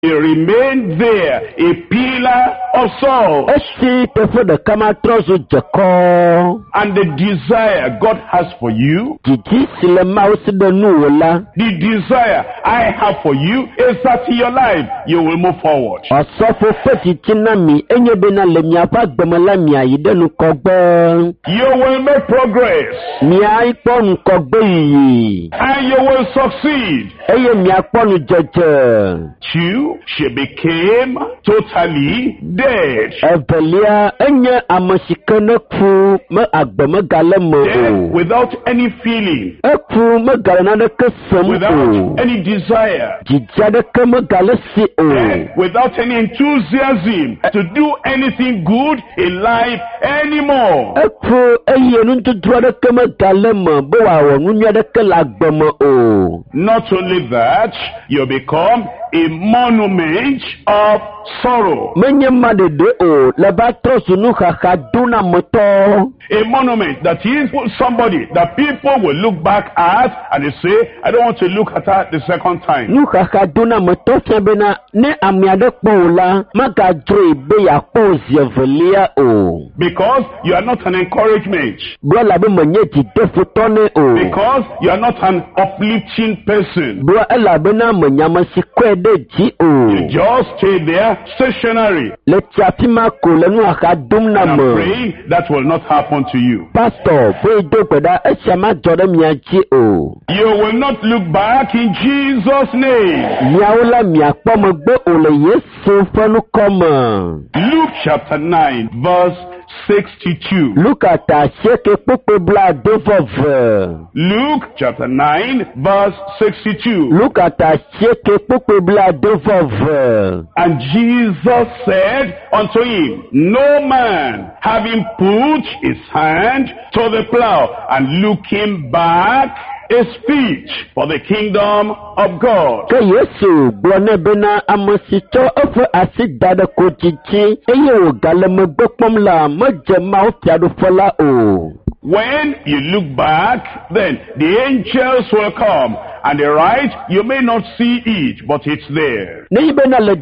He remained there, a pillar of salt. And the desire God has for you, the desire I have for you is that in your life you will move forward. You will make progress. And you will succeed. She became totally dead. Dead without any feeling. Without any desire. Dead without any enthusiasm to do anything good in life anymore. Not only that, you become a monument of sorrow. A monument that is somebody that people will look back at and they say, I don't want to look at her the second time. Because you are not an encouragement. Because you are not an uplifting person. You just stay there stationary. And I'm praying that will not happen to you. You will not look back in Jesus' name. Luke chapter 9 verse 62. Luke chapter 9 verse 62. And Jesus said unto him, no man having put his hand to the plow and looking back is fit for the kingdom of God. When you look back, then the angels will come. And the right, you may not see it, but it's there. And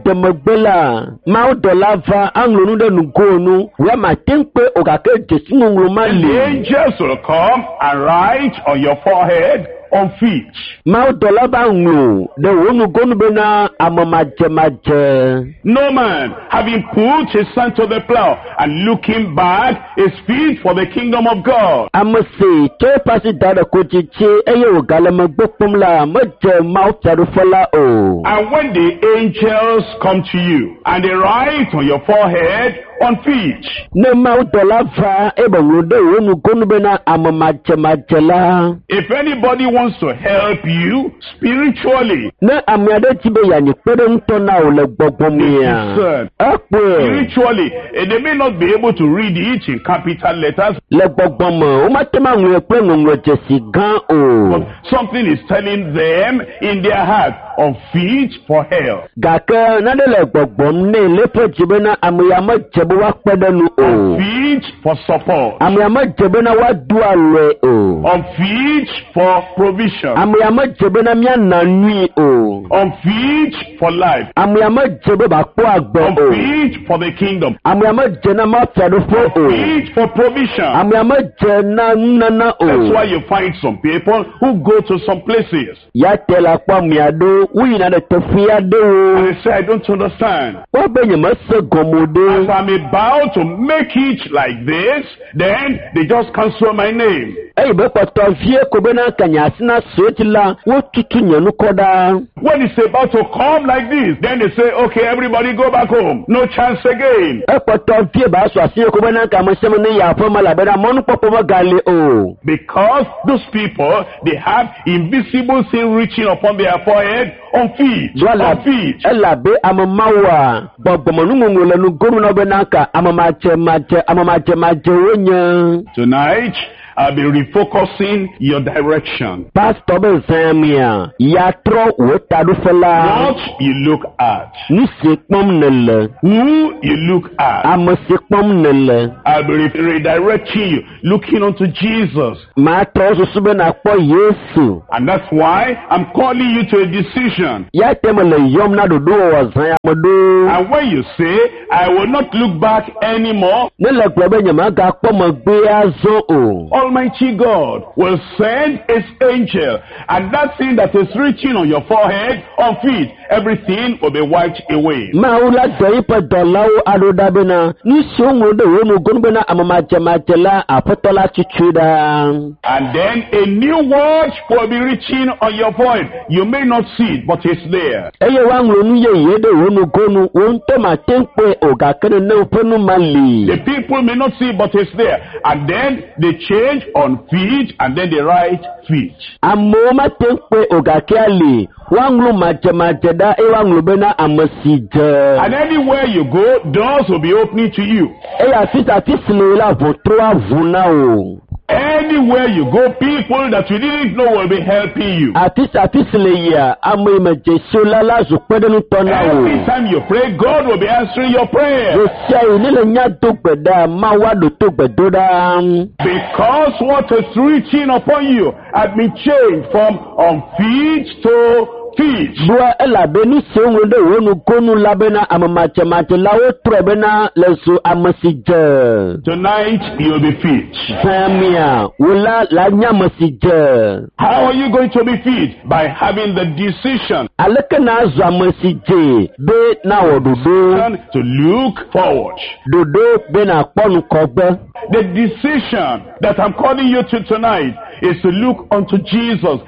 the angels will come and write on your forehead, on feet. No man having put his hand to the plow and looking back is fit for the kingdom of God. And when the angels come to you and they write on your forehead, on feet. If anybody wants to help you spiritually, spiritually, and they may not be able to read it in capital letters, but something is telling them in their heart, on feet for help. On feet for support. On feet for provision. On feet for life. On feet for the kingdom. On feet for provision. That's why you find some people who go to some places and they say, I don't understand. As I'm about to make it like this, then they just cancel my name. When it's about to come like this, then they say, okay, everybody go back home. No chance again. Because those people, they have invisible sin reaching upon their forehead, on feet. On feet. Tonight, I'll be refocusing your direction. What you look at. Who you look at. I'll be redirecting you, looking unto Jesus. And that's why I'm calling you to a decision. And when you say, I will not look back anymore, Almighty God will send His angel, and that thing that is written on your forehead, on feet, everything will be wiped away. And then a new word will be written on your forehead. You may not see it, but it's there. The people may not see it, but it's there. And then they change on feet, and then they write feet. And anywhere you go, doors will be opening to you. Anywhere you go, people that you didn't know will be helping you. Every time you pray, God will be answering your prayer. Because what is written upon you has been changed from on feet to feet. Tonight you'll be feet. How are you going to be feet? By having the decision to look forward. The decision that I'm calling you to tonight is to look unto Jesus.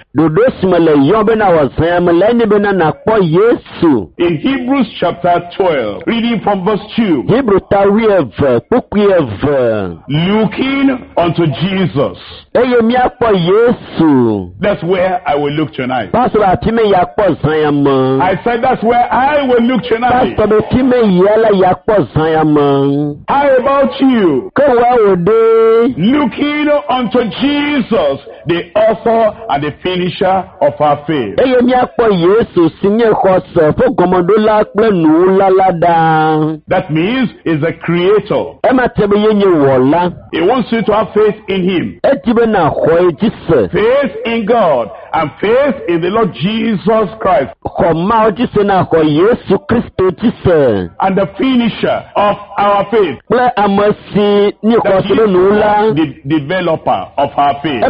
In Hebrews chapter 12, reading from verse 2. Looking unto Jesus. That's where I will look tonight. I said that's where I will look tonight. How about you? Looking unto Jesus, the author and the finisher of our faith. That means he's a creator. He wants you to have faith in him. Faith in God and faith in the Lord Jesus Christ. And the finisher of our faith. The developer of our faith.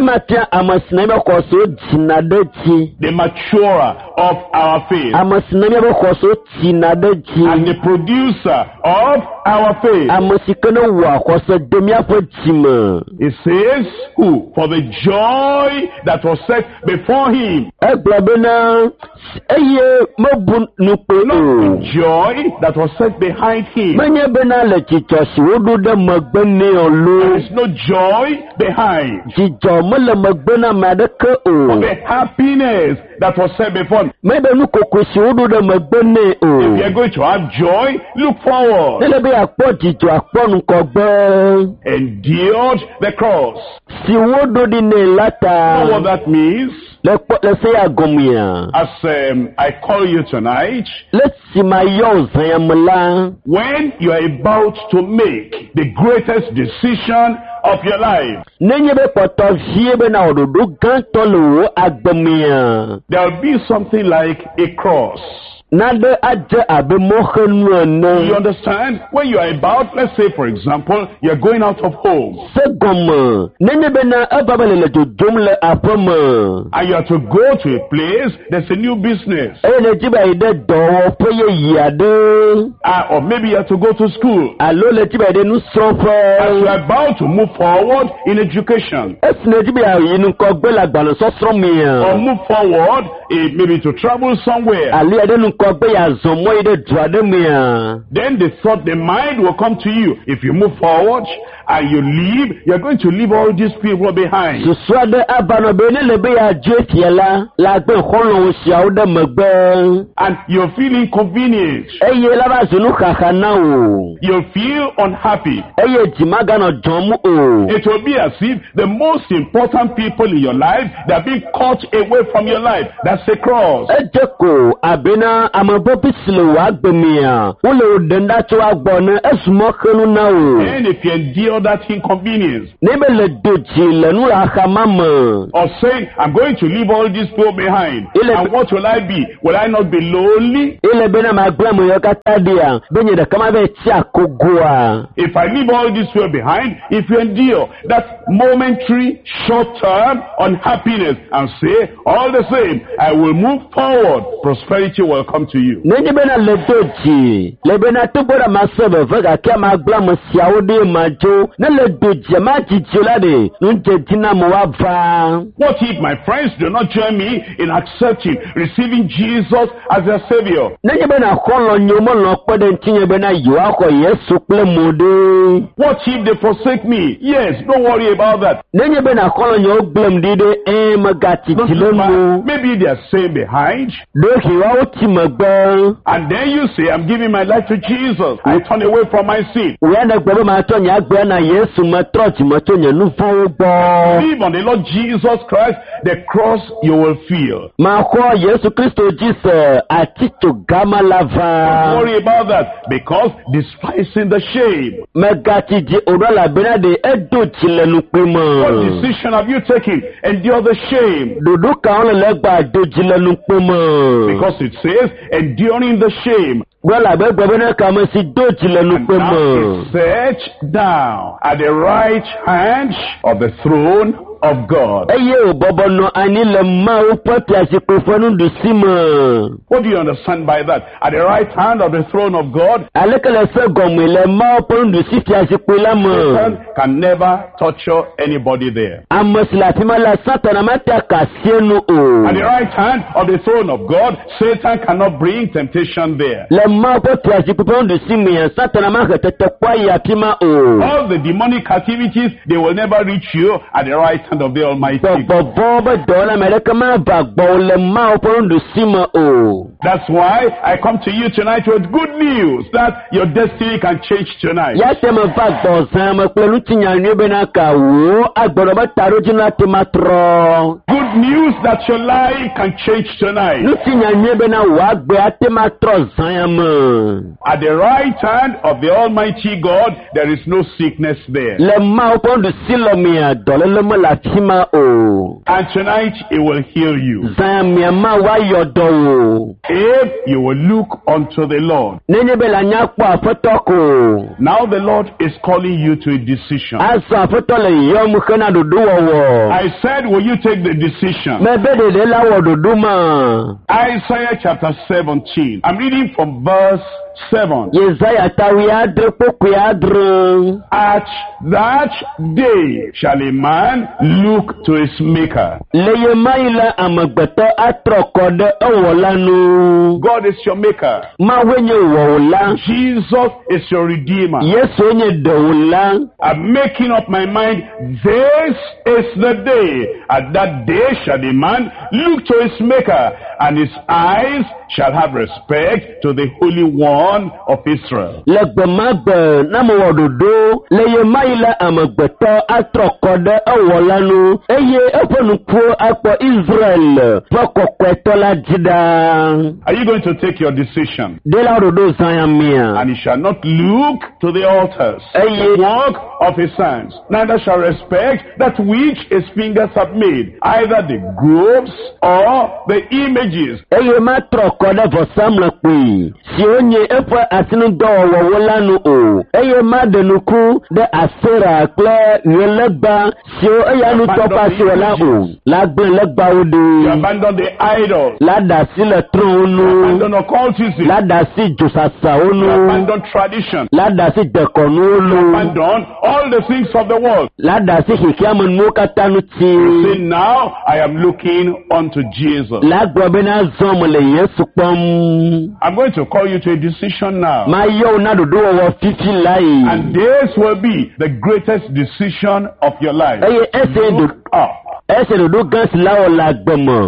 The maturer of our faith. And the producer of our faith. It says, who? For the joy that was set before him. Not the joy that was set behind him. There is no joy behind. The happiness that was set before him. If you are going to have joy, look forward. Endured the cross. You know what that means? As I call you tonight, when you are about to make the greatest decision of your life, there will be something like a cross. You understand? When you are about, let's say for example, you are going out of home. And you have to go to a place, there's a new business. Or maybe you have to go to school. As you are about to move forward in education. Or move forward maybe to travel somewhere. Then the thought, the mind will come to you. If you move forward and you leave, you're going to leave all these people behind. And you'll feel inconvenient. You'll feel unhappy. It will be as if the most important people in your life, they're being cut away from your life. That's a cross. And if you endure that inconvenience, or saying, I'm going to leave all these people behind, and what will I be? Will I not be lonely? If I leave all these people behind, if you endure that momentary, short-term unhappiness and say, all the same, I will move forward, prosperity will come to you. What if my friends do not join me in accepting, receiving Jesus as their Savior? What if they forsake me? Yes, don't worry about that. Maybe they are staying behind. And then you say, I'm giving my life to Jesus. I turn away from my sin. Believe on the Lord Jesus Christ, the cross you will feel. Don't worry about that, because despising the shame. What decision have you taken? Endure the shame. Because it says, enduring the shame. And now search down at the right hand of the throne of God. What do you understand by that? At the right hand of the throne of God, Satan can never torture anybody there. At the right hand of the throne of God, Satan cannot bring temptation there. All the demonic activities, they will never reach you at the right hand of the Almighty. That's why I come to you tonight with good news that your destiny can change tonight. Good news that your life can change tonight. At the right hand of the Almighty God, there is no sickness there. And tonight, He will heal you. If you will look unto the Lord. Now the Lord is calling you to a decision. I said, will you take the decision? Isaiah chapter 17. I'm reading from verse 7. At that day shall a man look to his maker. God is your maker. Jesus is your redeemer. I'm making up my mind. This is the day. At that day shall a man look to his maker, and his eyes shall have respect to the Holy One of Israel. Are you going to take your decision? And he shall not look to the altars, the work of his hands, neither shall respect that which his fingers have made, either the groves or the images. You abandon the idols. You abandon occultism. You abandon tradition. You abandon all the things of the world. You say, now I am looking unto Jesus. Bena zomo le Yesu pom. I'm going to call you to a decision now. Ma yo na dodo wo fifi lai. And this will be the greatest decision of your life. Eye ese do ese dodo gas lawo la gbomo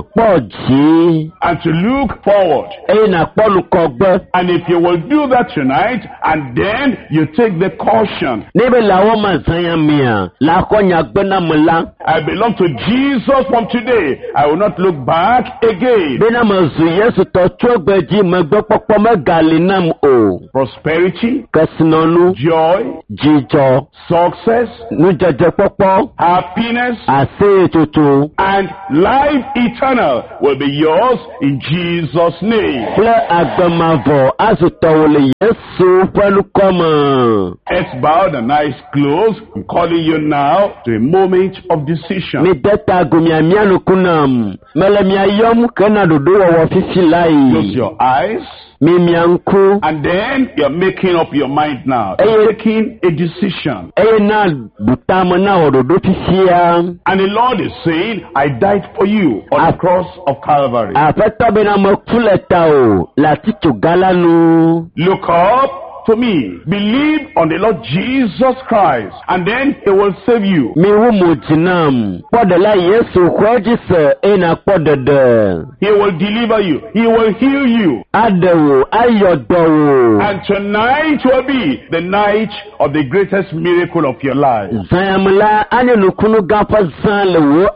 poji. And to look forward. Eye na ponu kogbe. And if you will do that tonight, and then you take the caution. Nebe lawo mazanya mia. La konya gbena mula. I belong to Jesus from today. I will not look back again. Bena mazu Yesu to chogbeji magbo popo magalinam o. Prosperity, Kasinonu, joy, jijo, success, nujaje popo, happiness, ase tutu, and life eternal will be yours in Jesus' name. ple agbemavo azutowole Yesu pelu koma. Heads bowed and eyes closed. I'm calling you now to a moment of decision. Mi deta gumia mianu kunam, mele miayom kena dudu wa fifi lai. Close your eyes. Mi mianku, And then you're making up your mind now. You're making a decision. eye na butama na ododo fifia. And the Lord is saying, I died for you on the cross of Calvary. Afeta bena mokuleta o, latitu galanu. Look up to me. Believe on the Lord Jesus Christ, and then He will save you. Mi wumu jinam, podela Yesu kwejise ena podede. He will deliver you. He will heal you. Adewo, ayodowo. And tonight will be the night of the greatest miracle of your life. Zayamla ane nukunu gafa zanlewo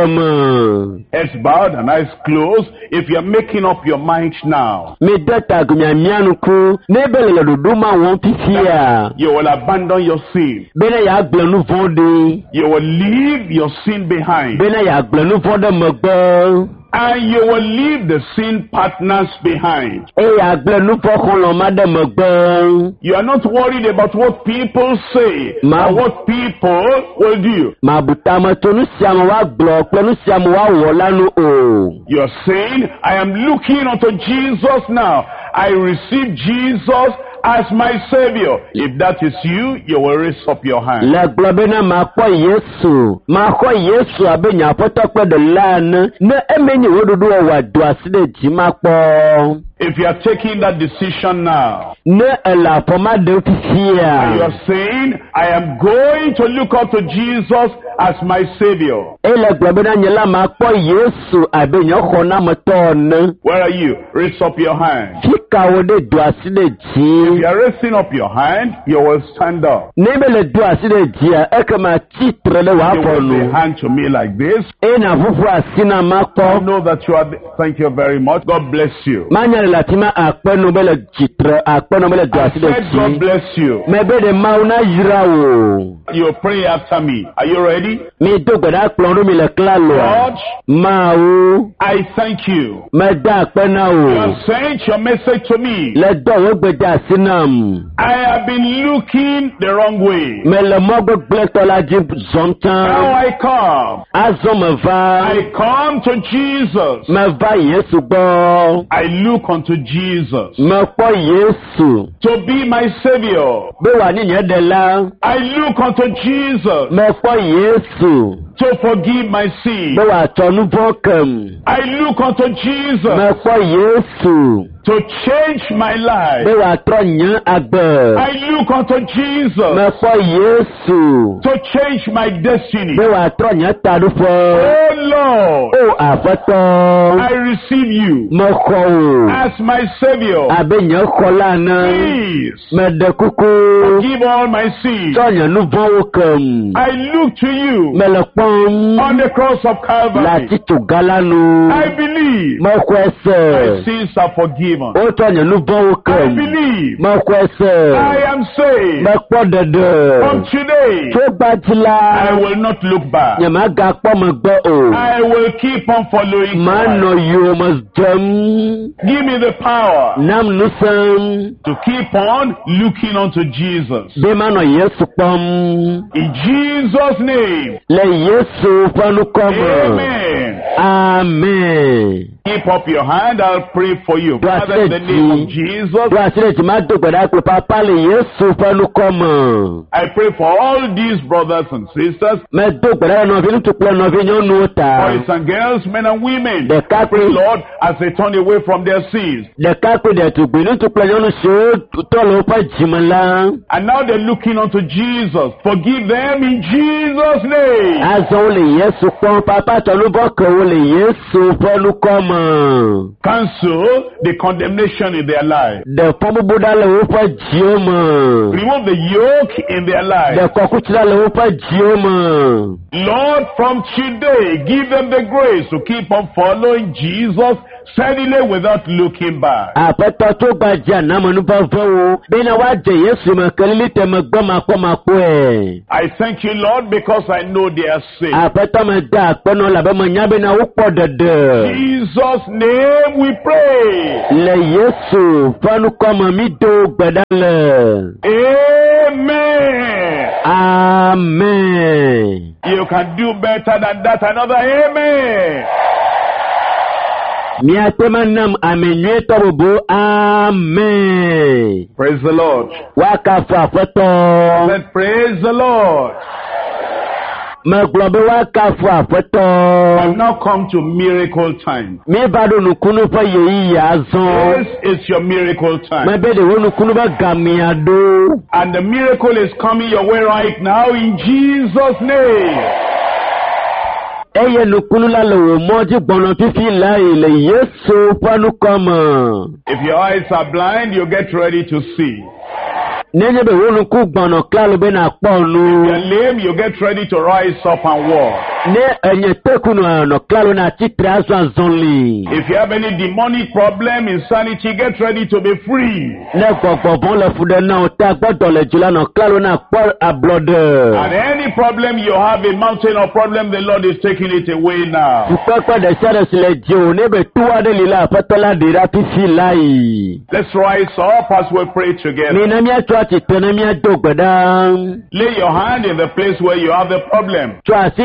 agbama. Heads bowed and eyes closed. If you're making up your mind now, Mi deta gumia mianuku, nebele duduma won fifia. you will abandon your sin. Bena ya glenu vonde. You will leave your sin behind. Bena ya glenu vonde megbe. And you will leave the sin partners behind. E ya glenu fokolo made megbe. You are not worried about what people say Ma- or what people will do. Mabutama tonu siamu wa glo, plenu siamu wa wolanu o. You are saying, I am looking unto Jesus now. I receive Jesus as my Savior. If that is you, you will raise up your hand. Le globena makwa Yesu. Makwa Yesu abenya potokwe de lana. Ne emeni wodudu wa duaside jimakpo. If you are taking that decision now, Ne ela poma de and you fifia. are saying, I am going to look up to Jesus as my Savior. Ele globena nyela makwa Yesu abenya kona matone. Where are you? Raise up your hand. Fika wode duaside If ji. you are raising up your hand, you will stand up. Nebele duaside jia. Ekema chitrele You will say waponu. hand to me like this. Ena fufu asina I makpo. know that you are. Thank you very much. God bless you. Manya latima akpenu bele chitre. Akpenu bele I duaside said God ji. bless you. Mebede mauna jirawo. You pray after me. Are you ready? Mi dogbeda kplɔnu mi le kla God, loa. Mawu. I thank you. Meda akpena You o. have sent your message to me. Le dɔwɔ gbeda sinam. I have been looking the wrong way. Me le mɔ gbegblẽ tɔ la dzi zɔm Now tan. I come. Azɔ me va. I come to Jesus. Me va Yesu gbɔ. I look unto Jesus Me kpɔ Yesu. to be my Savior. Be wòa ní nye ɖe la. I look unto Jesus Me kpɔ Yesu. to forgive my sin. Be wòa tsɔ nu vɔ kem. I look unto Me Jesus kpɔ Yesu. to change my Be life. wòa trɔ nye agbe. I look unto Me Jesus kpɔ Yesu. to change my destiny. Be wòa trɔ nye taɖoƒe. Oh Lord, O aƒetɔ. I receive you Mexɔ o. as my Savior. Abe nye xɔla ne. Please Meɖe kuku. forgive all my sins. Tsɔ nye nu vɔ̃wo kem. I look to you Mele kpɔm. on the cross of Le Calvary. atitsoga la nu. I believe Mexɔe my se. sins are forgiven. Wotsɔ nye nu vɔ̃wo I kem. believe Mexɔe se. I am saved. Mekpɔ From ɖeɖe. today, Tso gbadzi I la. will not look back. Nye magakpɔ megbe o. I will keep on following Manɔ Christ. yiwo me dzem. Give me the power Nam nusem. to keep on looking unto Jesus. Be manɔ Yesu kpɔm. In Jesus' name, Le Yesu ƒe nukɔ me. amen. Amen. Keep up your hand, I'll pray for you. Father, in the name of Jesus, I pray for all these brothers and sisters, boys and girls, men and women. Pray, Lord, as they turn away from their sins. And now they're looking unto Jesus. Forgive them in Jesus' name. Cancel the condemnation in their life. Remove the yoke in their life. Lord, from today, give them the grace to keep on following Jesus steadily without looking back. I thank you, Lord, because I know they are saved. Jesus' name we pray. Amen. Amen. You can do better than that. Another amen. Amen. Praise the Lord. Said, praise the Lord. I've now come to miracle time. This is your miracle time. And the miracle is coming your way right now in Jesus' name. If your eyes are blind, you get ready to see. If you're lame, you get ready to rise up and walk. If you have any demonic problem, insanity, get ready to be free. And any problem you have, a mountain of problem, the Lord is taking it away now. Let's rise up as we pray together. Lay your hand in the place where you have the problem.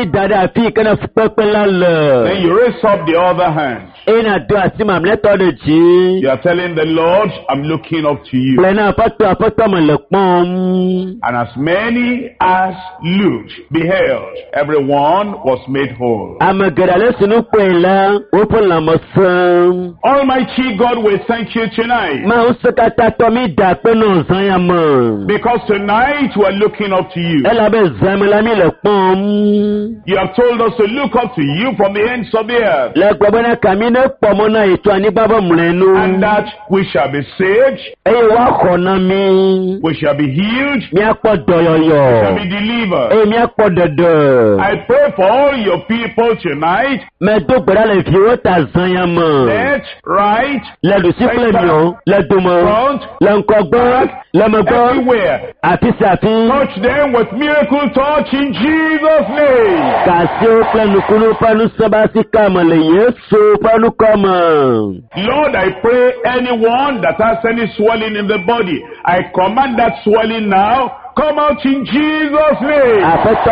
Then you raise up the other hand. You are telling the Lord, I'm looking up to you. And as many as looked, beheld, everyone was made whole. Almighty God, we thank you tonight. Because tonight we are looking up to you. You have told us to look up to you from the ends of the earth. And that we shall be saved. We shall be healed. We shall be delivered. I pray for all your people tonight. Left, right, front, back, everywhere. Touch them with miracle touch in Jesus' name. Lord, I pray anyone that has any swelling in the body, I command that swelling now. Come out in Jesus' name.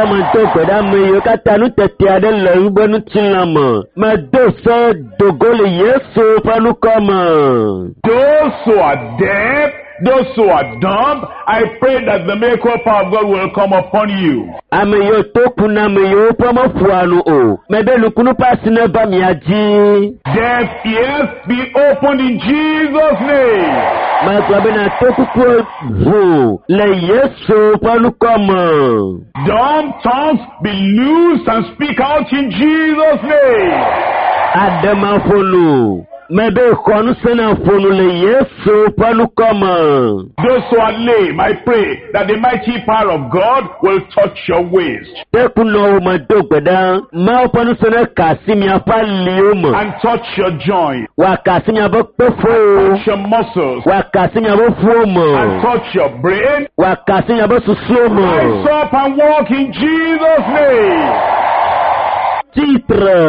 Those who are deaf, those who are dumb, I pray that the miracle power of God will come upon you. Deaf ears be opened in Jesus' name. Dumb tongues be loosed and speak out in Jesus' name. Those who are lame, I pray that the mighty power of God will touch your waist. And touch your joint. Touch your muscles. And touch your brain. Rise up and walk in Jesus' name. Those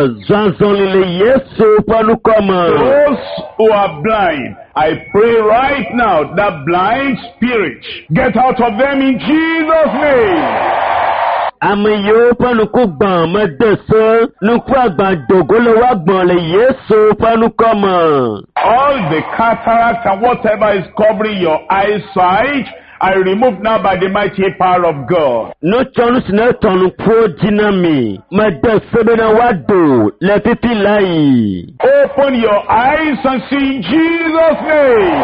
who are blind, I pray right now that blind spirit get out of them in Jesus' name. Ameyo panuku gbọ̀n mẹ́dẹ̀sẹ̀ nukú àgbàdògó lè wá gbọ̀n lè Yéṣu panukọ́mọ̀. All the cataract and whatever is covering your eyesight, I remove now by the mighty power of God. No chance no turn pro dinami. Mẹ́dẹ̀sẹ̀ bẹ́ẹ̀ náà wá dò lẹ́ fífi láyì. Open your eyes and see in Jesus' name.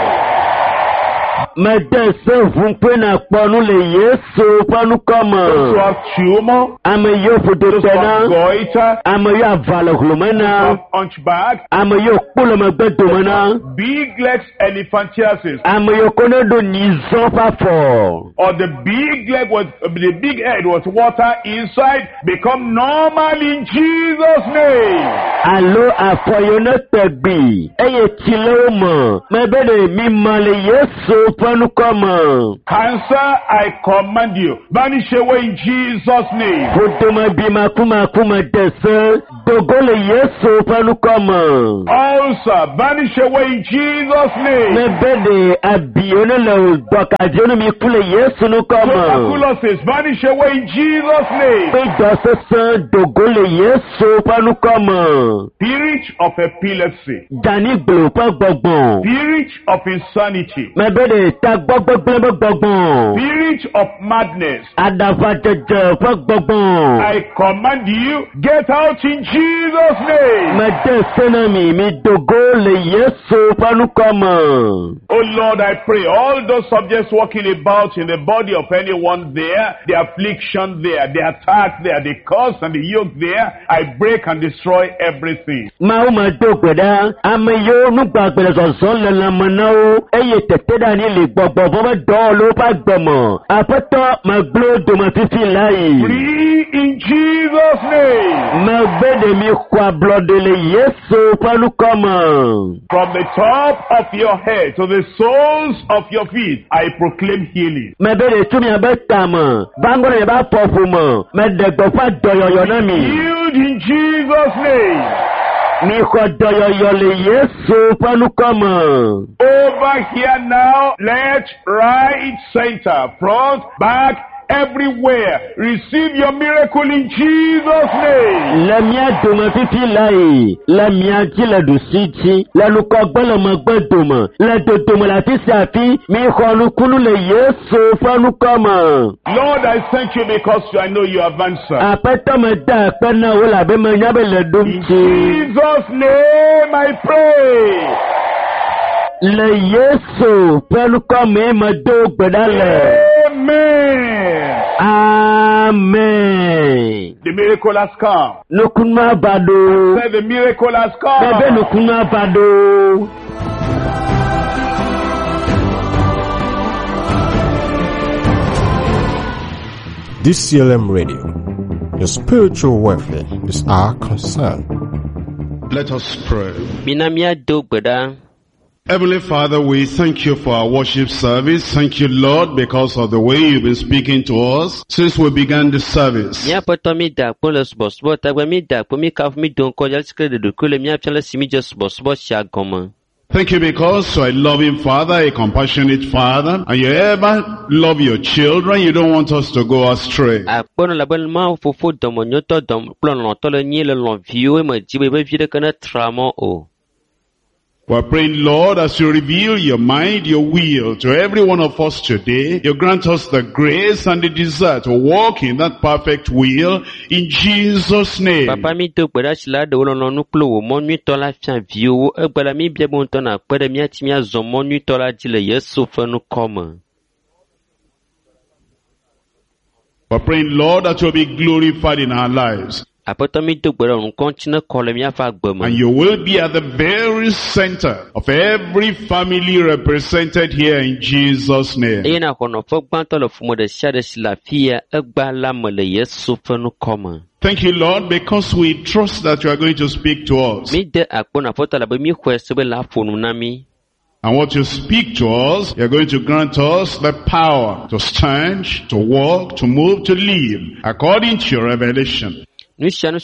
Mẹ́dẹ̀sẹ̀ fún pé náà pọnú lè Yéṣu panukọ́mọ̀. Those who have tumor, Ameyo fòdò those who pẹ̀nà. have goiter, Ameyo àvàlọ̀kùlùmẹ́nà. those who have hunchback, Ameyo kpọ́lọ́mọgbẹ́dọ̀mọ́nà. big legs, elephantiasis, Ameyo kọ́nẹ́dọ̀ ní zọ́fàfọ̀. or the big leg was the big head was water inside, become normal in Jesus' name. Alo àfọyọ́ náà tẹ̀gbì. Ẹyẹ tìlẹ̀ ó mọ̀. Mẹ́bẹ̀rẹ̀ mi mọ̀ lè Yéṣu panukọ́mọ̀. Cancer, I command you, vanish away in Jesus' name. Fòdòmọ̀ bí makúmakúmọ̀ dẹ̀sẹ̀. Dògó lè Yéṣu panukọ́mọ̀. Ulcer, vanish away in Jesus' name. Mẹ́bẹ̀rẹ̀ àbíyọ́ náà lè dọ̀kàjẹ́ ní mi kú lè Yéṣu nukọ́mọ̀. Tuberculosis, vanish away in Jesus' name. Péjọ sẹ́sẹ́ dògó lè Yéṣu panukọ́mọ̀. Spirit of epilepsy, Jani gbòòrò pọ̀ gbọ̀gbọ̀n. spirit of insanity, Mẹ́bẹ̀rẹ̀ ta gbọ́gbọ́gbọ́n gbọ̀gbọ̀n. spirit of madness, Àdàfà jẹjẹ pọ̀ gbọ̀gbọ̀n. I command you, get out in Jesus' name. Mẹ́tẹ̀ sẹ́nàmì mi dògó lè Yéṣu panukọ́mọ̀. Oh Lord, I pray all those subjects walking about in the body of anyone there, the affliction there, the attack there, the curse and the yoke there, I break and destroy everything. Máa ó máa dògbẹ̀dá. Ameyo nígbà gbẹ̀rẹ̀ sọ̀sọ́ lẹ́la mọ̀nà ó. Ẹyẹ tẹ̀tẹ̀ dání lè gbọ̀gbọ̀ fọ́fẹ́ dọ́ ló bá gbọ̀mọ̀. Àpẹtọ́ máa gbó dòmọ̀ fífi láàyè. Free in Jesus' name. Máa gbẹ́dẹ̀ mi kọ́ àblọ́dẹ̀ lè Yéṣu panukọ́mọ̀. From the top of your head to the soles of your feet, I proclaim healing. Mẹ́bẹ̀rẹ̀ túnmí abẹ́ tàmọ̀. Báńgọ́nà yẹn bá pọ̀ fún mọ̀. Mẹ́dẹ̀gbọ̀fà dọ̀yọ̀yọ̀ náà mi. Healed in Jesus' name. Mi kọ́ dọ̀yọ̀yọ̀ lè Yéṣu panukọ́mọ̀. Over here now, left, right, center, front, back, everywhere. Receive your miracle in Jesus' name. Lẹ́mìá dòmọ̀ fífi láàyè. Lẹ́mìá jílẹ̀ dùn sí jí. Lẹ́nukọ́ gbọ́lọ̀mọ̀ gbọ́ dòmọ̀. Lẹ́dọ̀dòmọ̀ láti ṣàfi. Mi kọ́nu kúlù lè Yéṣu panukọ́mọ̀. Lord, I thank you because I know you have answered. Àpẹtọ́mọ̀ dá àpẹ́ náà wọ́n làbẹ́ mọ̀ nyábẹ̀lẹ̀ dùn In tí. Jesus' name I pray. Le Yéṣu panukọ́mọ̀ mọ̀ dó gbẹ̀dálẹ̀. Amen. Amen. The miracle has come. Nukunma bado. Say the miracle has Bebe come. nukunma bado. DCLM Radio. Your spiritual welfare is our concern. Let us pray. Minamia do gbeda. Heavenly Father, we thank you for our worship service. Thank you, Lord, because of the way you've been speaking to us since we began the service. Mia poto mi da po le sbosbo tagba mi da po mi kaf mi don ko jal skre de ko le mia pele simi just sbosbo sha goma. Thank you because you're a loving Father, a compassionate Father, and you ever love your children. You don't want us to go astray. Apono la bel ma fofo domo nyoto dom plon lo to le nyi le lon viu e ma jibe be vide kana tramo o. We're praying, Lord, as you reveal your mind, your will to every one of us today, you grant us the grace and the desire to walk in that perfect will in Jesus' name. Papa mi do gbeda sila de wolo no nuklo wo mo nyi to la fian viu e gbela mi bia bon to na pede mi ati mi azo mo nyi to la jile Yesu fe nu koma. We're praying, Lord, that you'll be glorified in our lives. And you will be at the very center of every family represented here in Jesus' name. Thank you, Lord, because we trust that you are going to speak to us. And what you speak to us, you're going to grant us the power to stand, to walk, to move, to live according to your revelation. Thank you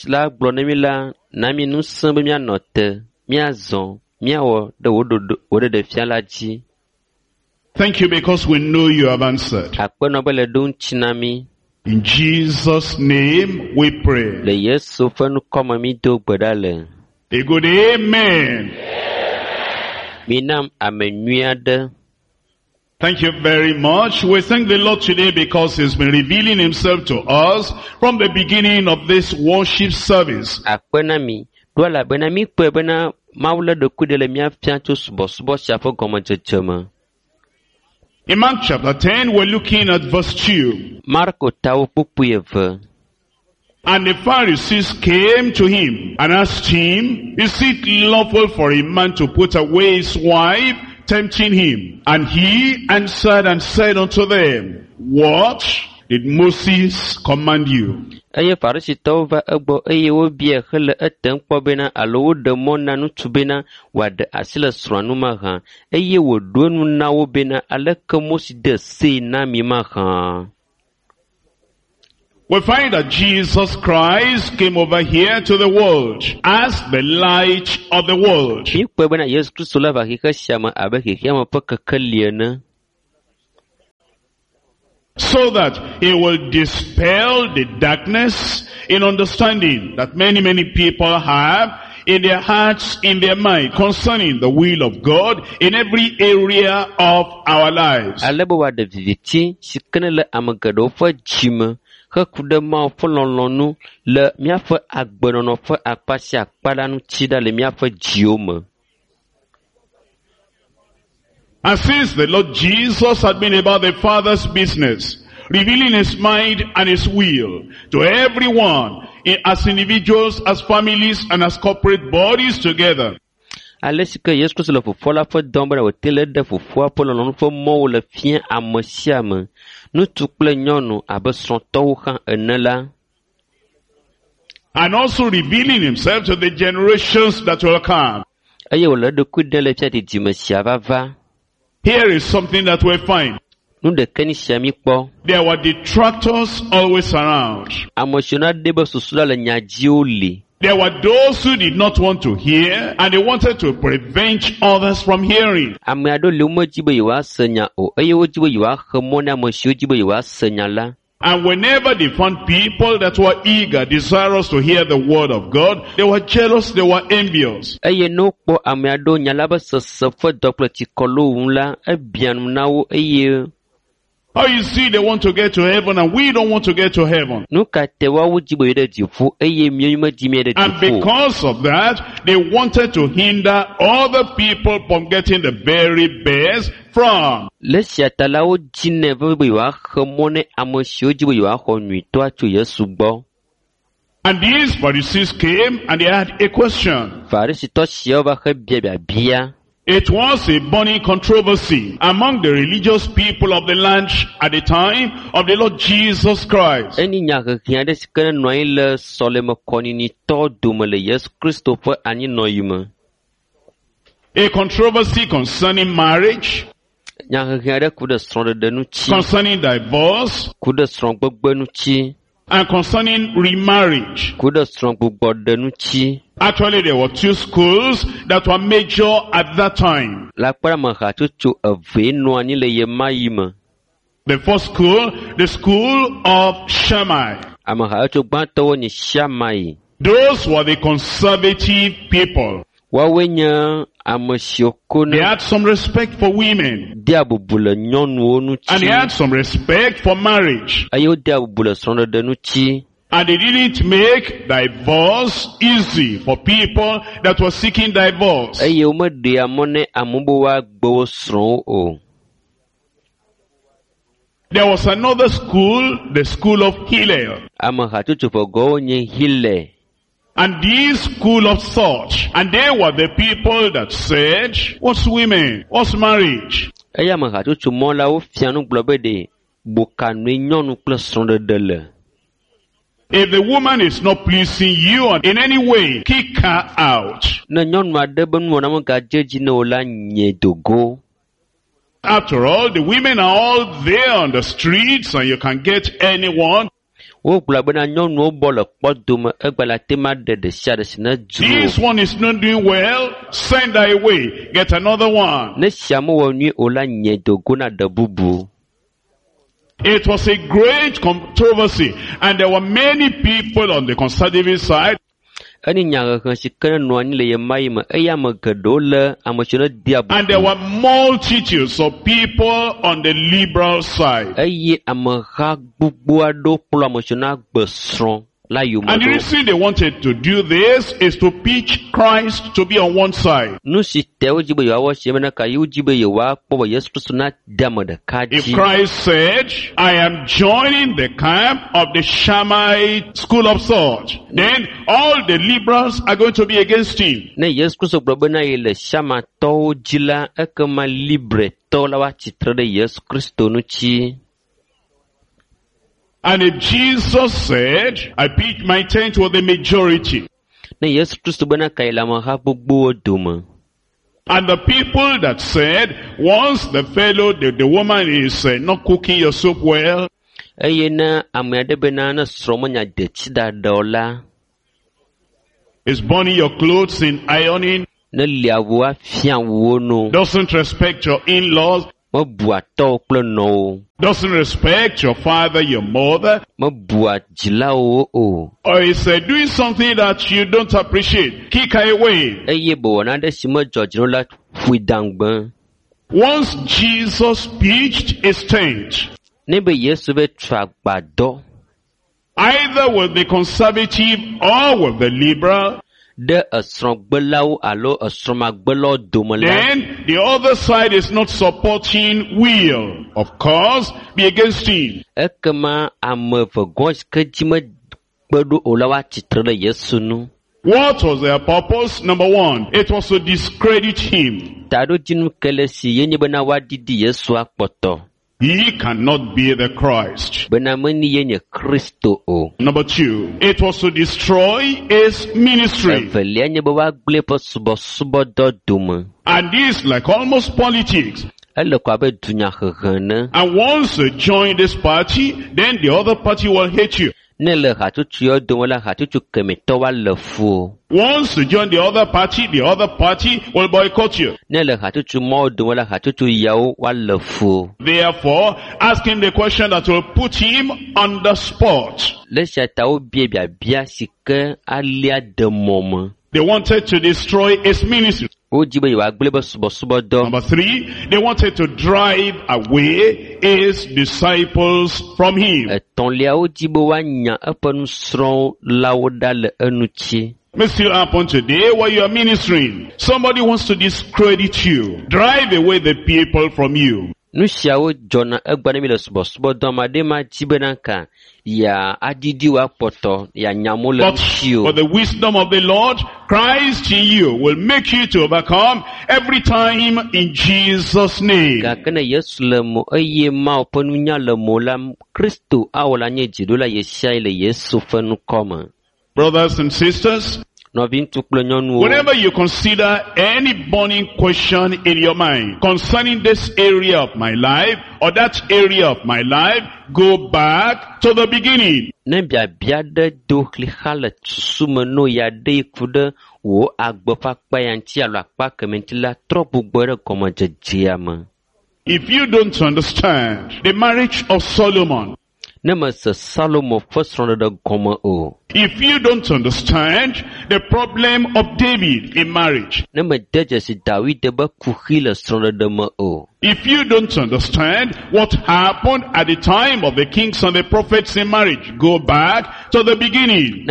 because we know you have answered. In Jesus' name we pray. Le Yesu ƒe nukɔme mi do gbe ɖa le. A good amen. Minam ame nyui aɖe. Thank you very much. We thank the Lord today because He's been revealing Himself to us from the beginning of this worship service. Akpe na mi. Do elabena mi kpɔe bena Mawu le ɖokuiɖe le míafia tso subɔsubɔ sia ƒe gɔmedzedze me. In Mark chapter 10, we're looking at verse 2. Marko tawo kpukpui eve. And the Pharisees came to him and asked him, is it lawful for a man to put away his wife, tempting him? And he answered and said unto them, what did Moses command you? Eye Farisitɔwo va egbɔ eye wobia hele etem kpɔ bena alo woɖe mɔ na ŋutsu bena wòaɖe asi le srɔ̃a nu mahã eye wòɖo enu na wo bena aleke Mose de se na mi mahã. We find that Jesus Christ came over here to the world as the light of the world. Mi kpɔe bena Yesu Kristo la va xexe sia me abe xexea me ƒe kekeli ene. So that He will dispel the darkness in understanding that many people have in their hearts, in their mind, concerning the will of God in every area of our lives. Ale be wòaɖe viviti si ke ne le ame geɖewo ƒe dzime heku ɖe Mawu ƒe lɔlɔ̃nu le míaƒe agbenɔnɔ ƒe akpa sia akpa la ŋuti ɖa le míaƒe dziwo me. And since the Lord Jesus had been about the Father's business, revealing His mind and His will to everyone, as individuals, as families, and as corporate bodies together. Ale si ke Yesu Kristo le fofoa la ƒe dɔm bena wòte le ɖe fofoa ƒe lɔlɔ̃nu ƒe mɔwo le fia ame sia ame, ŋutsu kple nyɔnu abe srɔ̃tɔwo hã ene la. And also revealing Himself to the generations that will come. Eye wòle eɖokui ɖe le fia didime sia vava. Here is something that we find. Nu ɖeke ni sia mi kpɔ. There were detractors always around. Ame siwo na ɖe be susu la le nya dziwo li. There were those who did not want to hear and they wanted to prevent others from hearing. Ame aɖewo le womedzi be yewoase nya o eye wodzi be yewoaxe mɔ ne ame siwo dzi be yewoase nya la. And whenever they found people that were eager, desirous to hear the word of God, they were jealous, they were envious. Eye ne wokpɔ ame aɖewo nya la be sese ƒe dɔ kple tsikɔlo ŋu la, ebia nu na wo eye. Oh, you see, they want to get to heaven and we don't want to get to heaven. Nu ka te woawo dzi be yeɖe dziƒo eye míawo medi mía ɖe And dziƒo. because of that, they wanted to hinder other people from getting the very best from. Le sia ta la wodzi nɛ veve be yewoaxe mɔ ne ame siwo dzi be yewoaxɔ nyuitɔa tso Yesu gbɔ. And these Pharisees came and they had a question. Farisitɔ siawo va xe biabia. It was a burning controversy among the religious people of the land at the time of the Lord Jesus Christ. Eni nya hehe aɖe si ke nɔ anyi le sɔleme kɔninitɔwo dome le Yesu Kristo ƒe anyinɔyi me. A controversy concerning marriage, Nya hehe aɖe ku ɖe srɔ̃ɖeɖe ŋuti, concerning divorce, ku ɖe srɔ̃gbegbe ŋuti, and concerning remarriage. ku ɖe srɔ̃gbugbɔɖe ŋuti. Actually, there were two schools that were major at that time. La kpɔɖe ame hatsotso eve nɔ anyi le ye ma yi me. The first school, the school of Shammai. Ame hatsotso gbãtɔwo nye Shammai. Those were the conservative people. Woawoe nye ame siwo ko They ne had some respect for women. dea bubu le nyɔnuwo And they ŋuti had some respect for marriage. eye wodea bubu le srɔ̃ɖeɖe ŋuti. And they didn't make divorce easy for people that were seeking divorce. Eye womeɖea mɔ ne amewo be woagbe wo srɔ̃wo o. There was another school, the school of Hillel. Ame hatsotso ƒe gɔwo nye Hillel. And this school of thought. And they were the people that said, what's women? What's marriage? Eye ame hatsotso mɔ la wofia nu gblɔ be ɖe bokanue nyɔnu kple srɔ̃ɖeɖe le. If the woman is not pleasing you in any way, kick her out. Ne nyɔnu aɖe be nuwɔna megadze dzi ne wo la nye dogo. After all, the women are all there on the streets and you can get anyone. Wogblɔ bena nyɔnuwo bɔ le kpɔdome egbe la te ma ɖe ɖe sia ɖe si ne This dzro. one is not doing well, send her away, get another one. Ne sia mewɔ nyui o la nye dogo na ɖe bubu. It was a great controversy, and there were many people on the conservative side. And there were multitudes of people on the liberal side. And the reason they wanted to do this is to pitch Christ to be on one side. If Christ said, I am joining the camp of the Shammai school of thought, then all the liberals are going to be against him. And if Jesus said, I pitch my tent with the majority, and the people that said, once the fellow, the woman is not cooking your soup well, is burning your clothes in ironing, doesn't respect your in-laws, doesn't respect your father, your mother, or is doing something that you don't appreciate, kick her away. Once Jesus pitched his tent, either with the conservative or with the liberal, then the other side is not supporting, will, of course, be against him. What was their purpose? Number one, it was to discredit him. He cannot be the Christ. Number two, it was to destroy his ministry. And this, like almost politics. And once you join this party, then the other party will hate you. Once you join the other party will boycott you. Therefore, ask him the question that will put him on the spot. They wanted to destroy his ministry. Number three, they wanted to drive away his disciples from him. May still happen today where you are ministering. Somebody wants to discredit you, drive away the people from you. But for the wisdom of the Lord, Christ in you will make you to overcome every time in Jesus' name. Brothers and sisters, whenever you consider any burning question in your mind concerning this area of my life or that area of my life, go back to the beginning. If you don't understand the marriage of Solomon, if you don't understand the problem of David in marriage, if you don't understand what happened at the time of the kings and the prophets in marriage, go back to the beginning.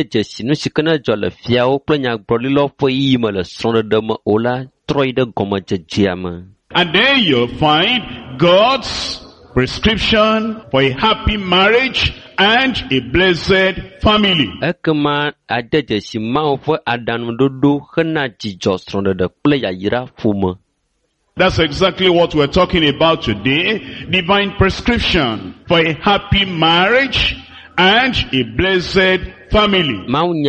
And then you'll find God's prescription for a happy marriage and a blessed family. That's exactly what we're talking about today. Divine prescription for a happy marriage and a blessed family.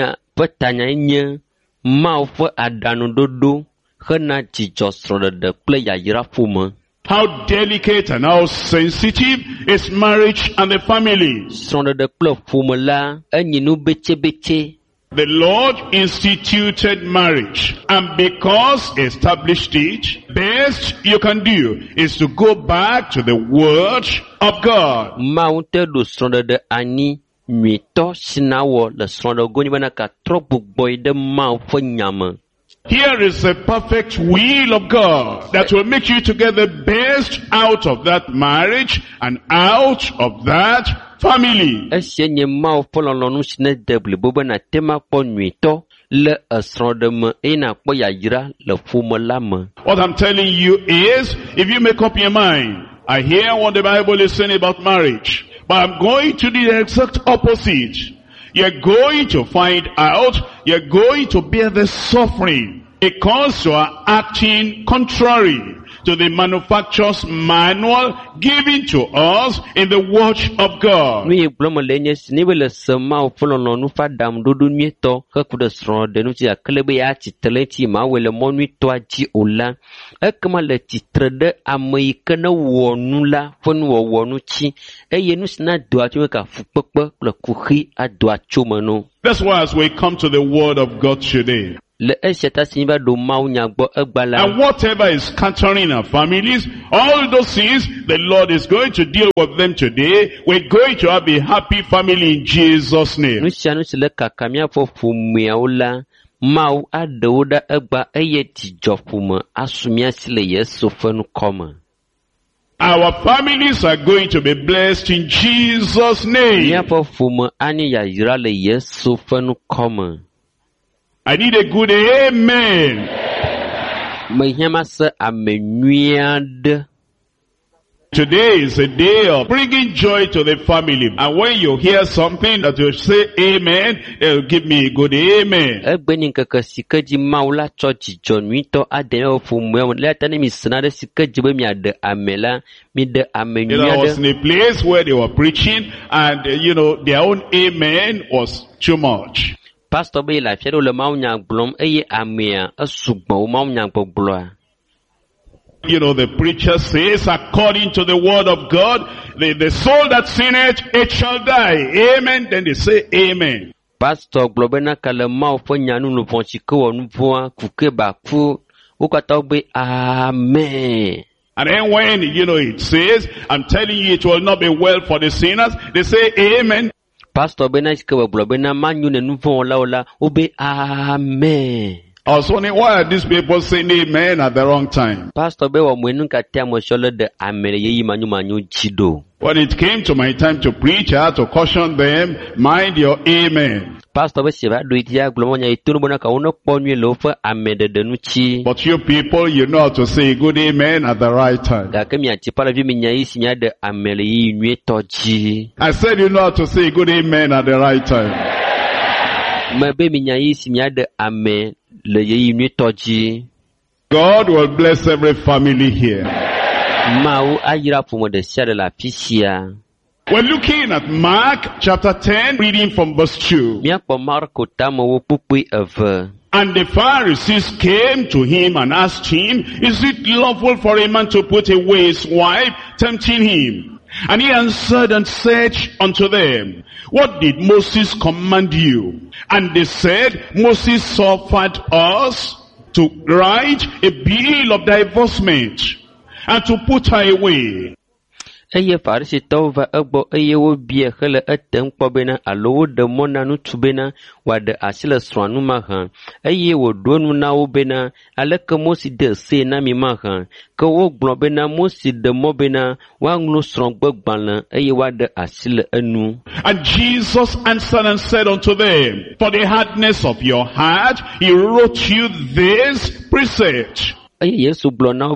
How delicate and how sensitive is marriage and the family. The Lord instituted marriage, and because he established it, best you can do is to go back to the Word of God. Mounted do stronger ani mito sinawo le stronger goni bana ka trobu boy de ma fo nyama. Here is the perfect will of God that will make you to get the best out of that marriage and out of that family. Esenye ma fo lonu sine deble boba na tema po nwito le asrodem ina po yayira le fumo lama. What I'm telling you is, if you make up your mind, I hear what the Bible is saying about marriage, but I'm going to do the exact opposite. You're going to find out, you're going to bear the suffering because you are acting contrary to the manufacturer's manual given to us in the Word of God. We blomelenye sinibele sama ofolono nu fadam dodo mieto kakuda sro de nu ti aklebe ya titleti ma wele monu to aji ola ekama le titre de ameike na wonu la fonu wonu chi eye nu sina do atu ka fupepe le kuhi ado achomano. That's why as we come to the Word of God today, and whatever is scattering our families, all those things, the Lord is going to deal with them today. We're going to have a happy family in Jesus' name. Our families are going to be blessed in Jesus' name. I need a good amen. Today is a day of bringing joy to the family. And when you hear something that you say amen, they'll give me a good amen. I was in a place where they were preaching and their own amen was too much. Pastor be la fiero le maunya blom eye amea asugbo maunya gbogbo. The preacher says, according to the word of God, the soul that sinneth, it shall die. Amen. Then they say amen. Pastor globena kale mau fo nyanu no ponchiko onu po kuke ba fu ukata be amen. And then when it says, I'm telling you it will not be well for the sinners, they say amen. Pastor Benashka Blobena Manu Nufo Laula Ube Amen. I was wondering, why are these people saying amen at the wrong time? Pastor Bewa Mwenuka Tamo Shola de Amere Manu Manu Chido. When it came to my time to preach, I had to caution them, mind your amen. Pastor Besiva do it ya Glomonia Itunubona Kauno Ponye Lofa Amede Denuchi. But you people, you know how to say good amen at the right time. Dakemia Chipala Viminia Isinya de Amele Nuetoji. I said you know how to say good amen at the right time. Maybe Minya Isinya de Ame Le Nuetoji. God will bless every family here. Mau Ayira Pumo de Shadela Pisia. We're looking at Mark chapter 10, reading from verse 2. And the Pharisees came to him and asked him, is it lawful for a man to put away his wife, tempting him? And he answered and said unto them, what did Moses command you? And they said, Moses suffered us to write a bill of divorcement and to put her away. Eye farisi tauva ebo eye wo bie hele etem kpobena alo de mona nu tubena wa de asile sranu maha eye wo donu na wo bena aleke mosi de se na mi maha ke wo globena mosi de mobena wa nglu sron gbagban eye wa de asile enu. And Jesus answered and said unto them, for the hardness of your heart he wrote you this precept. But from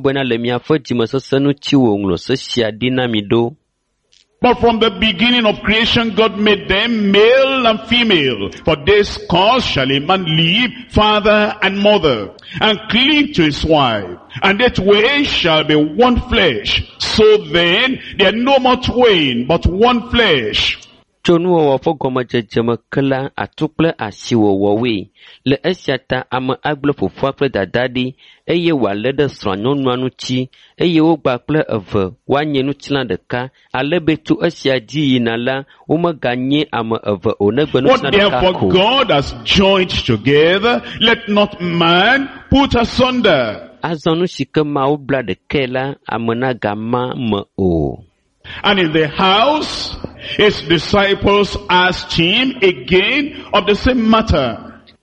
the beginning of creation, God made them male and female. For this cause shall a man leave father and mother, and cleave to his wife, and that way shall be one flesh. So then, they are no more twain, but one flesh. tso nuwɔwɔ ƒe gɔmedzedzeme ke la atu kple asiwɔwɔwoe. Le esia ta ame agblẽ fofoa kple dada ɖi eye wòalé ɖe srɔ̃a nyɔnua ŋuti eye wogba kple eve woanye ŋutilã ɖeka ale be tso esia dzi yina la womeganye ame eve o negbe What ŋutilã ɖeka therefore ko. God has joined together, let not man put asunder. Azɔ nu si ke Mawu bla ɖekae la ame nagama me o. And in the house, his disciples asked him again of the same matter.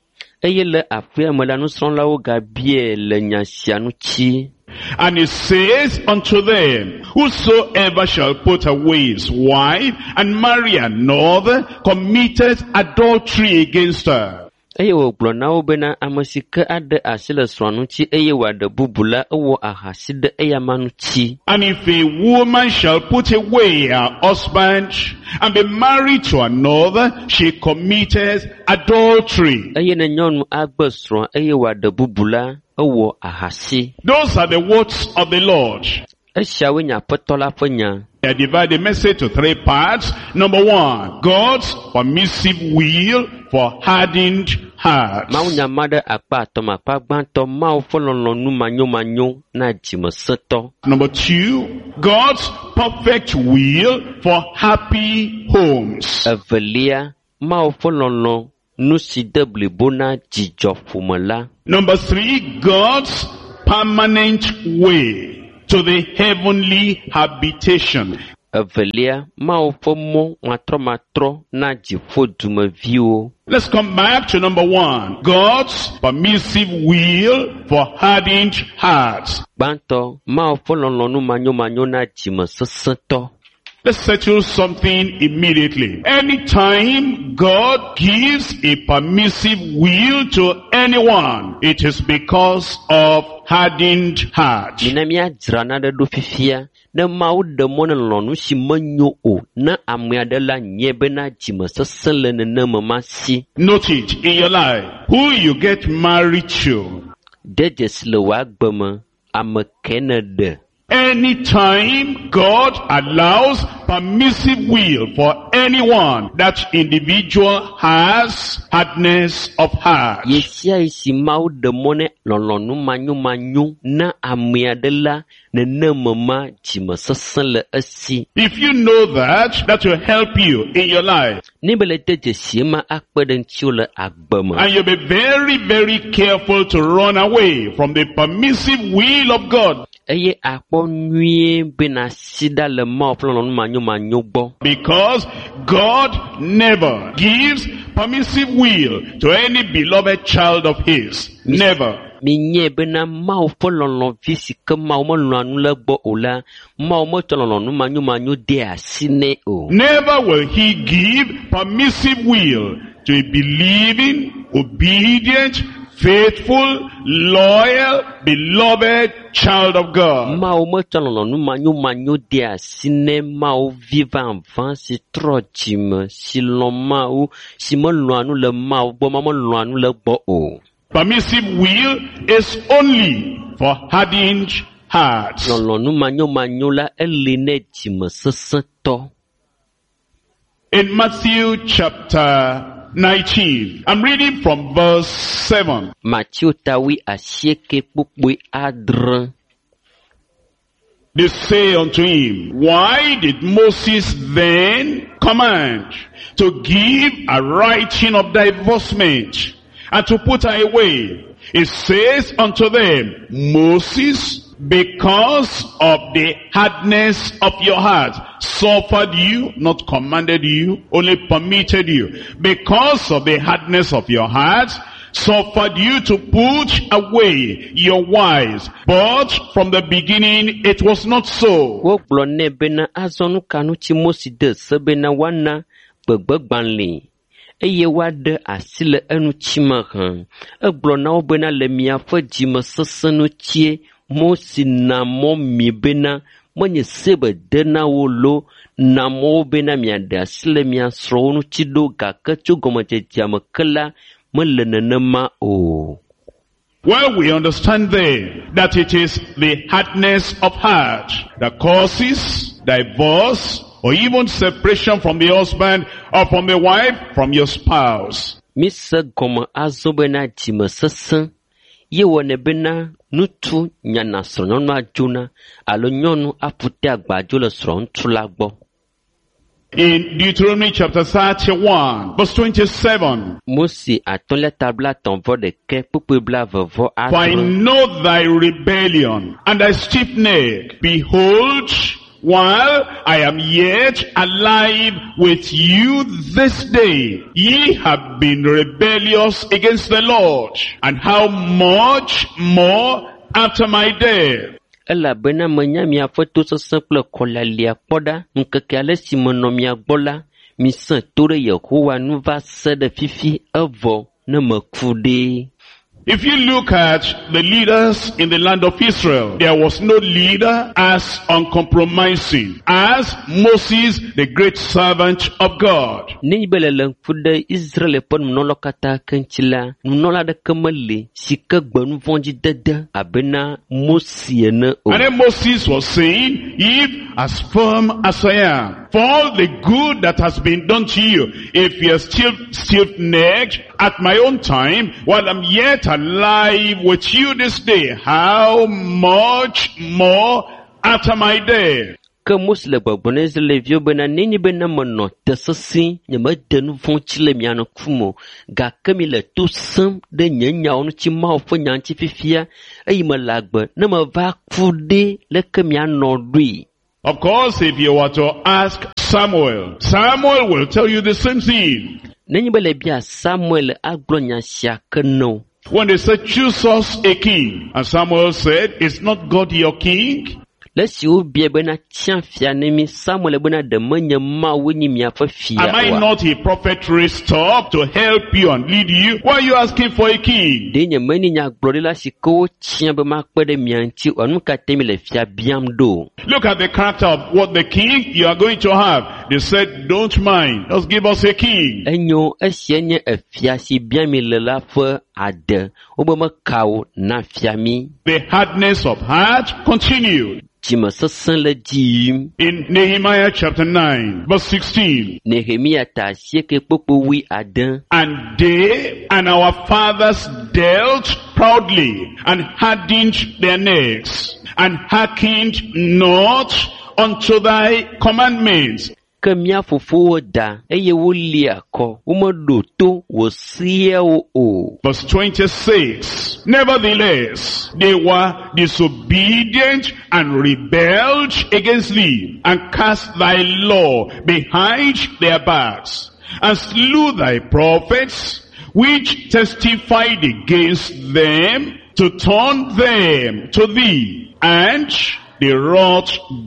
Eye le aƒea me la nusrɔ̃lawo gabiae le nya sia ŋuti. And he says unto them, whosoever shall put away his wife and marry another committeth adultery against her. Eye wògblɔ na wo bena ame si ke aɖe asi le srɔ̃a ŋuti eye wòaɖe bubu la ewɔ ahasi ɖe eya ma ŋuti. And if a woman shall put away her husband and be married to another, she committeth adultery. Eye ne nyɔnu agbe srɔ̃a eye wòaɖe bubu la ewɔ ahasi. Those are the words of the Lord. Esiawoe nye Aƒetɔ la ƒe nya. I divide the message to 3 parts. Number 1, God's permissive will for hardened hearts. Mawu nya ma ɖe akpa atɔ̃ me. Akpa gbãtɔ Mawu ƒe lɔlɔ̃nu manyomanyo na dzimesẽtɔ. Number 2, God's perfect will for happy homes. Evelia, Mawu ƒe lɔlɔ̃ nu si de blibo na dzidzɔ ƒome la. Number 3, God's permanent way to the heavenly habitation. Evelia, Mawu ƒe mɔ matrɔmatrɔ na dziƒo dumeviwo. Let's come back to number 1, God's permissive will for hardened hearts. Gbãtɔ, Mawu ƒe lɔlɔ̃nu manyomanyo na dzimesesẽtɔ. Let's settle something immediately. Anytime God gives a permissive will to anyone, it is because of hardened heart. Mina míadzra na ɖe ɖo fifia, ne Mawu ɖe mɔ ne lɔlɔ̃nu si menyo o, ne ame aɖe la nye bena dzimesesẽ le neneme ma si. Note it in your life. Who you get married to. De dzesi le wò agbe me, ame ke ne ɖe. Anytime God allows permissive will for anyone, that individual has hardness of heart. Yesia isi Mawu ɖe mɔ ne lɔlɔ̃nu manyomanyo na ame aɖe la, neneme ma dzimesesẽ le esi. If you know that, that will help you in your life. Ne be le de dzesie ma akpe ɖe ŋutiwo le agbe me. And you'll be very, very careful to run away from the permissive will of God. Eye akpɔ nyuie bena si ɖa le Mawu ƒe lɔlɔ̃nu manyomanyo gbɔ. Because God never gives permissive will to any beloved child of his. Never. Minye bena Mawu ƒe lɔlɔ̃vi si ke Mawu melɔ̃a nu le gbɔ o la, Mawu metsɔ lɔlɔ̃nu manyomanyo de asi nɛ o. Never will he give permissive will to a believing, obedient, faithful, loyal, beloved child of God. Mawu metsɔ lɔlɔ̃nu manyomanyo de asi nɛ Mawu vi vavã si trɔ dzime, si lɔ̃ Mawu, si melɔ̃a nu le Mawu gbɔ, melɔ̃a nu le gbɔ o. Permissive will is only for hardened hearts. Lɔlɔ̃nu manyomanyo la eli nɛ dzimesesẽtɔ. In Matthew chapter 19, I'm reading from verse 7. Matthieu tawi asieke kpukpui adre. They say unto him, why did Moses then command to give a writing of divorcement and to put her away? It says unto them, Moses, because of the hardness of your heart, suffered you, not commanded you, only permitted you. Because of the hardness of your heart, suffered you to put away your wives. But from the beginning, it was not so. Wogblɔ nɛ bena azɔ nu ka ŋuti Mose de se bena woana gbegbegbalẽ eye woaɖe asi le eŋuti me hã. Egblɔ na wo bena le miaƒe dzimesesẽ ŋutie Mose na mɔ mi bena menye se be de na wo lo, na mɔ wo bena miaɖe asi le mia srɔ̃wo ŋuti ɖo, gake tso gɔmedzedzea me ke la mele nenema o. Well, we understand there that it is the hardness of heart that causes divorce, or even separation from the husband or from the wife, from your spouse. Misa goma azobena jima sasa. Ye wane bena nutu nyana srononu ajuna. Alo nyonu apute agbajo le sron tulagbo. In Deuteronomy chapter 31, verse 27. Mosi atonle tabla tonvo de ke pupebla vovo For I know thy rebellion and thy stiff neck. Behold, while I am yet alive with you this day, ye have been rebellious against the Lord. And how much more after my death? Ela bena menya mi afoto simple kola lia poda nkeke ale si mono mi agbola mi san tore Yehowa nu va se de fifi evo ne me kude. If you look at the leaders in the land of Israel, there was no leader as uncompromising as Moses, the great servant of God. Ni belele kude Israel pon mnolo kata kenchila mnola de kemele sika gbanu vonji dede abena Moses ne o. And then Moses was saying, if as firm as I am, for all the good that has been done to you, if you are still stiff-necked at my own time, while I'm yet alive with you this day, how much more after my death? Que musle babonez le vieux bena nini bena mono tesasi nyama denu fonchile miano kumo ga kamile tout sam de nyanya onu chi ma ofo nyanchi fifia ayi malagba na ma va kude le kamiano dui. Of course, if you were to ask Samuel, Samuel will tell you the same thing. Nani bele bia Samuel aglonya siaka no. When they said, choose us a king, and Samuel said, is not God your king? Let's you be bena chamfia nemi Samuel bena de manya ma weni mi afa fia. Am I not a prophet raised up to help you and lead you? Why are you asking for a king? Denya mani nya glorila siko chiambe makpede mianchi onuka temi le fia biamdo. Look at the character of what the king you are going to have. They said, don't mind, just give us a king. Enyo esienye e fia si biami le la fe ade. Obama kao na fiami. The hardness of heart continued. In Nehemiah chapter 9, verse 16. And they and our fathers dealt proudly and hardened their necks and hearkened not unto thy commandments. Verse 26. Nevertheless, they were disobedient and rebelled against thee, and cast thy law behind their backs, and slew thy prophets, which testified against them, to turn them to thee, and they wrought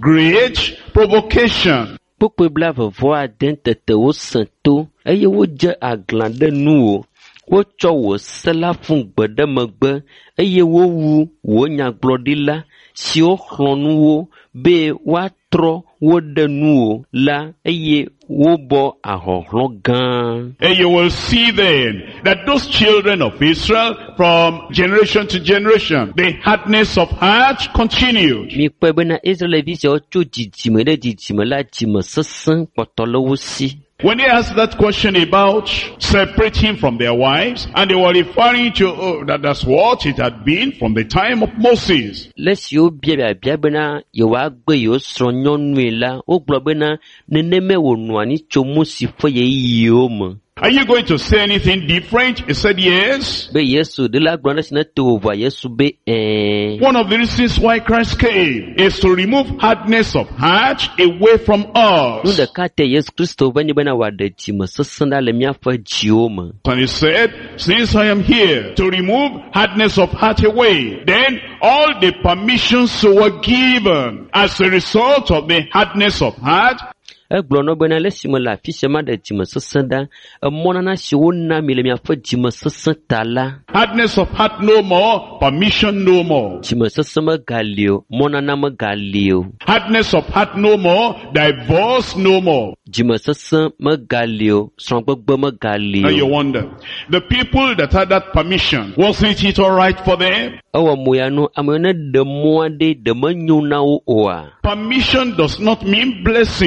great provocation. Pourquoi blave voix d'entete au santo, aye wo je aglande nou, wo cho wo sela fun gbede megbe, aye wo wu, wo nya glodila, si o chlonu wo, be wa tro, wo de nou, la, aye wo bo ahohlon gan. And you will see then that those children of Israel from generation to generation, the hardness of heart continued. Mi kwebena Israel vise o cho jijime de jijime la jime sesen potolo wosi. When they asked that question about separating from their wives, and they were referring to that's what it had been from the time of Moses. Let's you be bena you are gbe yo sronyon nwela o globena neneme wo nwani chomusi fo ye yom. Are you going to say anything different? He said yes. Be Yesu de la grandest na tova Yesu be One of the reasons why Christ came is to remove hardness of heart away from us. Nu de kate Yesu Kristo bani bana wade chima sasanda le miafa jioma. And he said, since I am here to remove hardness of heart away, then all the permissions were given as a result of the hardness of heart. Eglono bena lesimo la fisema de jima sasanda mona na shiwona mile miafa jima sasantala. Hardness of heart no more, permission no more. Jima sasama galio, mona na magalio. Hardness of heart no more, divorce no more. Jima sasama galio, srangbogbo magalio. Now you wonder, the people that had that permission, wasn't it alright for them? Awa moyano amone de moade de manyuna oa. Permission does not mean blessing.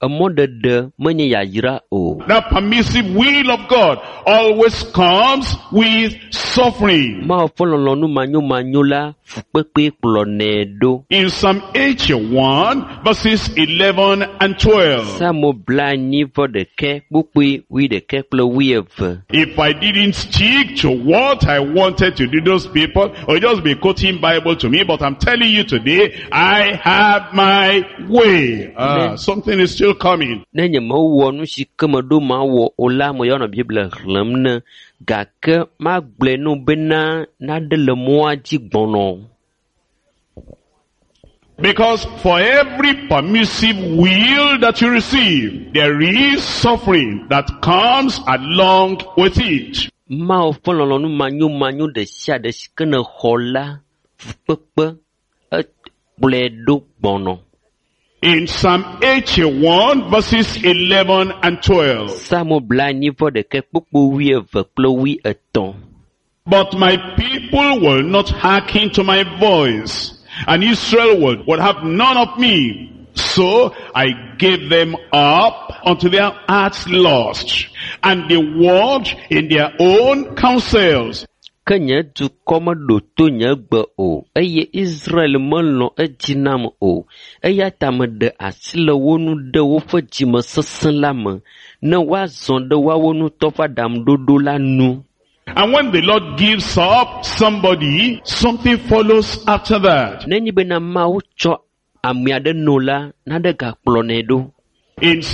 emɔ ɖeɖe menye yayra o. That permissive will of God always comes with suffering. Mawu ƒe lɔlɔ̃nu manyomanyo la fukpekpe kplɔnɛ ɖo. In Psalm 81 verses 11 and 12. Samu blanyi vɔ ɖeke kpukpui wi ɖeke kple wi eve. If I didn't stick to what I wanted to do, those people will just be quoting Bible to me, but I'm telling you today, I have my way. Something is still coming. Ne nye mewɔ nu si ke meɖo mawɔ o la me yɔnɔ Biblia xlẽm ne, gake magblɔe nu bena naɖe le mɔa dzi gbɔnɔ. Because for every permissive will that you receive, there is suffering that comes along with it. Mawu ƒe lɔlɔ̃nu manyomanyo ɖe sia ɖe si ke ne xɔ la, fukpekpe ekplɔe ɖo gbɔnɔ. In Psalm 81 verses 11 and 12. Samu blanyi vɔ ɖeke kpukpu wi eve kple wi etɔ̃. But my people will not hearken to my voice, and Israel would have none of me. So I gave them up unto their heart's lust, and they walked in their own counsels. Ke nye dukɔ meɖo to nye gbe o, eye Israel melɔ̃ edzi nam o, eya ta meɖe asi le wo nu ɖe woƒe dzimesesẽ la me, ne woazɔ ɖe woawo ŋutɔ ƒe aɖaŋuɖoɖo la nu. And when the Lord gives up somebody, something follows after that. Nenye bena Mawu tsɔ ame aɖe no la, naɖe gakplɔnɛ ɖo. In